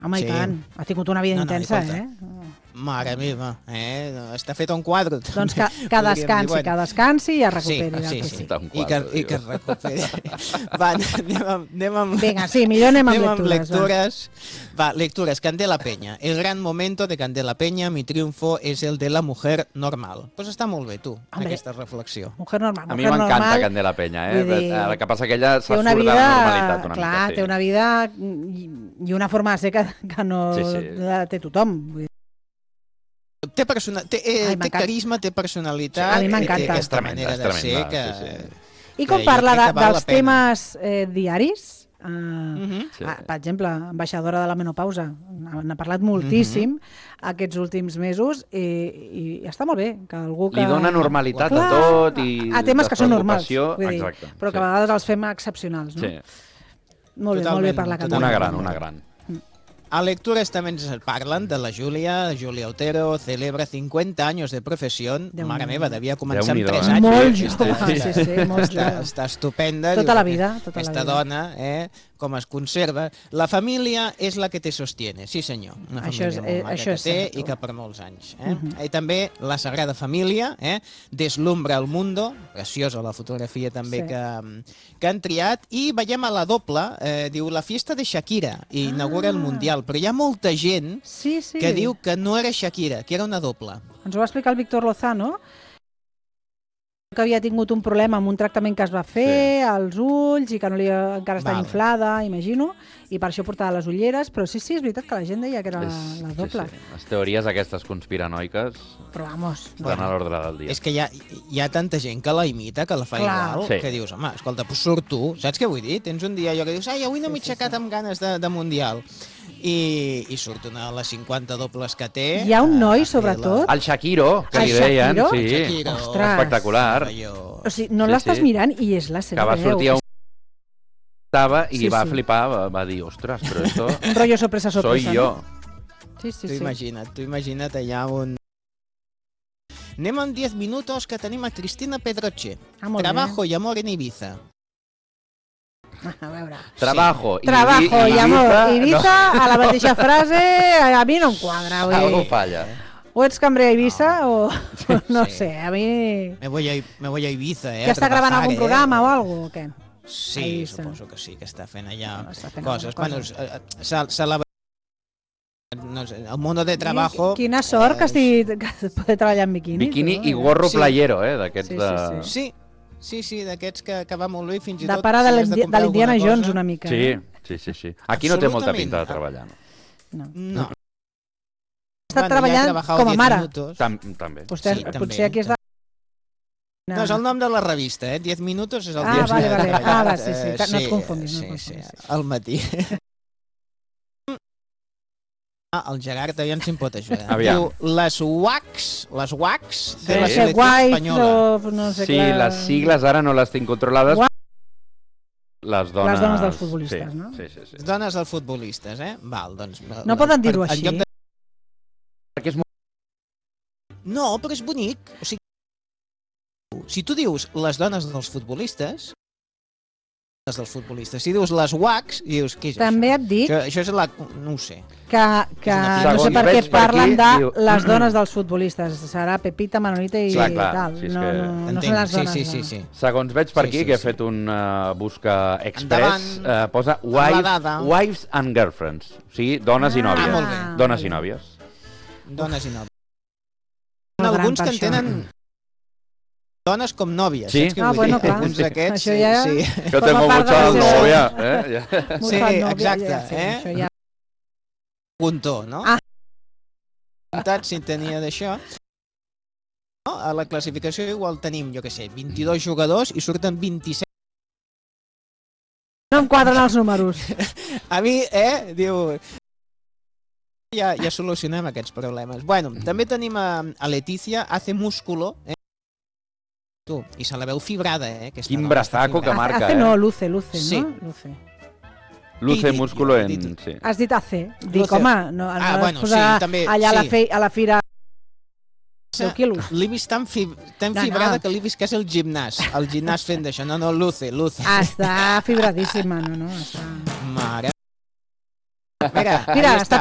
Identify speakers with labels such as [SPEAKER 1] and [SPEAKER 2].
[SPEAKER 1] Home, i tant. Ha tingut una vida intensa,
[SPEAKER 2] Mare meva, està fet un quadre.
[SPEAKER 1] Doncs que descansi i es recuperi.
[SPEAKER 2] Sí. I que es recuperi. Va, anem amb...
[SPEAKER 1] Vinga, sí, millor anem amb
[SPEAKER 2] lectures. Va, lectures. Candela Peña. El gran momento de Candela Peña, mi triunfo es el de la mujer normal. Pues està molt bé, tu, aquesta reflexió.
[SPEAKER 1] Mujer normal.
[SPEAKER 3] A mi m'encanta Candela Peña, El que passa que ella s'ha surt de la normalitat una mica.
[SPEAKER 1] Clar, té una vida i una forma de ser que no la té tothom.
[SPEAKER 2] Té carisma, té personalitat,
[SPEAKER 1] a mi m'encanta.
[SPEAKER 2] Té aquesta manera de ser que...
[SPEAKER 1] I com parla dels temes diaris, per exemple, ambaixadora de la menopausa, n'ha parlat moltíssim aquests últims mesos i està molt bé que algú que...
[SPEAKER 3] Li dona normalitat a tot i...
[SPEAKER 1] A temes que són normals, però que a vegades els fem excepcionals, no? Molt bé per la Candela.
[SPEAKER 3] Una gran.
[SPEAKER 2] A lectures también se parlan de la Julia Otero, celebra 50 años de profesión. Mare meva, devia començar amb 3 anys.
[SPEAKER 1] Molt jove, molt jove.
[SPEAKER 2] Està estupenda.
[SPEAKER 1] Tota la vida.
[SPEAKER 2] Aquesta dona, com es conserva. La família és la que te sostiene, sí senyor. Una família molt maca que té i que per molts anys. I també la Sagrada Família, deslumbra el mundo, preciosa la fotografia també que han triat, i veiem a la doble, diu la fiesta de Shakira, i inaugura el Mundial, però hi ha molta gent que diu que no era Shakira, que era una doble.
[SPEAKER 1] Ens ho va explicar el Víctor Lozano, que havia tingut un problema amb un tractament que es va fer als ulls i que encara està inflada, imagino, i per això portava les ulleres, però sí, és veritat que la gent deia que era la doble.
[SPEAKER 3] Les teories aquestes conspiranoiques estan a l'ordre del dia.
[SPEAKER 2] És que hi ha tanta gent que la imita, que la fa igual, que dius, home, escolta, surt tu, saps què vull dir? Tens un dia allò que dius, avui no m'he aixecat amb ganes de Mundial. I surt una de les 50 dobles que té.
[SPEAKER 1] Hi ha un noi, sobretot.
[SPEAKER 3] El Shakiro, que li deien. Sí, espectacular.
[SPEAKER 1] O sigui, no l'estàs mirant i és la seva veu.
[SPEAKER 3] Que va sortir a un... i va flipar, va dir, ostres, però esto...
[SPEAKER 1] Un rollo sorpresa,
[SPEAKER 3] soy yo.
[SPEAKER 1] Sí.
[SPEAKER 2] Tu imagina't allà on... Anem en 10 minuts que tenim a Cristina Pedroche. Trabajo y amor en Ibiza.
[SPEAKER 1] A veure.
[SPEAKER 3] Trabajo i
[SPEAKER 1] amor. Ibiza, a la mateixa frase, a mi no em quadra.
[SPEAKER 3] Algo falla.
[SPEAKER 1] O ets cambrer a Ibiza o no sé, a mi...
[SPEAKER 2] Me voy a Ibiza,
[SPEAKER 1] Que està gravant algun programa o alguna cosa, o què?
[SPEAKER 2] Sí, suposo que sí, que està fent allà coses. Bueno, el mundo de trabajo...
[SPEAKER 1] Quina sort que estigui poder treballar en biquini.
[SPEAKER 3] Biquini i gorro playero, d'aquests de...
[SPEAKER 2] Sí, d'aquests que va molt bé fins i tot...
[SPEAKER 1] De pare de l'Indiana Jones una mica.
[SPEAKER 3] Sí. Aquí no té molta pinta de treballar.
[SPEAKER 2] No.
[SPEAKER 1] Ha estat treballant com a mare.
[SPEAKER 3] També.
[SPEAKER 1] Potser aquí és de...
[SPEAKER 2] No, és el nom de la revista, 10 minuts és el
[SPEAKER 1] dia que ha treballat. Sí, no et confonguis.
[SPEAKER 2] Sí, al matí. El Gerard aviam si em pot ajudar. Diu, les WACs de la selecció espanyola.
[SPEAKER 3] Sí, les sigles ara no les tinc controlades.
[SPEAKER 1] Les dones dels futbolistes, no?
[SPEAKER 3] Sí.
[SPEAKER 2] Les dones dels futbolistes, Val, doncs...
[SPEAKER 1] No poden dir-ho així.
[SPEAKER 3] Perquè és molt...
[SPEAKER 2] No, però és bonic. O sigui, si tu dius les dones dels futbolistes... Si dius les WACs, dius, què és això?
[SPEAKER 1] També et dic...
[SPEAKER 2] Això és la... no ho sé.
[SPEAKER 1] Que no sé per què parlen de les dones dels futbolistes. Serà Pepita, Manolita i tal. No són les dones.
[SPEAKER 2] Sí.
[SPEAKER 3] Segons veig per aquí, que he fet un busca express, posa wives and girlfriends. O sigui, dones i nòvies. Dones i nòvies.
[SPEAKER 2] Dones i nòvies. Alguns que en tenen... dones com nòvies, saps què vull dir?
[SPEAKER 1] Clar.
[SPEAKER 2] Alguns d'aquests,
[SPEAKER 1] això ja...
[SPEAKER 2] sí.
[SPEAKER 3] Que tengo mucha novia,
[SPEAKER 2] Sí, exacte, Puntó, no? Si en tenia d'això. A la classificació igual tenim, jo què sé, 22 jugadors i surten 27.
[SPEAKER 1] No em quadren els números.
[SPEAKER 2] A mi, diu... Ja solucionem aquests problemes. Bueno, també tenim a Letícia, hace músculo, i se la veu fibrada,
[SPEAKER 3] Quin brazaco que marca,
[SPEAKER 1] luce, no?
[SPEAKER 3] Luce músculo en...
[SPEAKER 1] Has dit hace. Dic, home, no es posar allà a la fira 10 quilos.
[SPEAKER 2] L'he vist tan fibrada que l'he vist que és el gimnàs fent d'això. No, luce.
[SPEAKER 1] Està fibradíssima, no?
[SPEAKER 2] Mare. Mira,
[SPEAKER 1] està